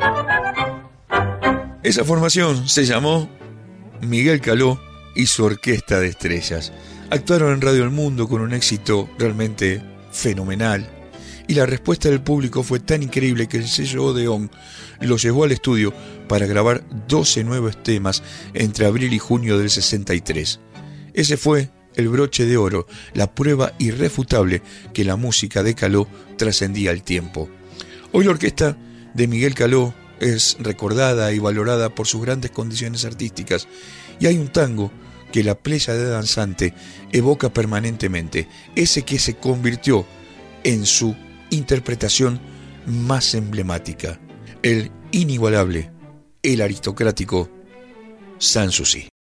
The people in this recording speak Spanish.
Esa formación se llamó Miguel Caló y su Orquesta de Estrellas. Actuaron en Radio El Mundo con un éxito realmente fenomenal, y la respuesta del público fue tan increíble que el sello Odeón los llevó al estudio para grabar 12 nuevos temas entre abril y junio del 63. Ese fue el broche de oro, la prueba irrefutable que la música de Caló trascendía el tiempo. Hoy la orquesta de Miguel Caló es recordada y valorada por sus grandes condiciones artísticas, y hay un tango que la pléyade danzante evoca permanentemente, ese que se convirtió en su interpretación más emblemática, el inigualable, el aristocrático Sanssouci.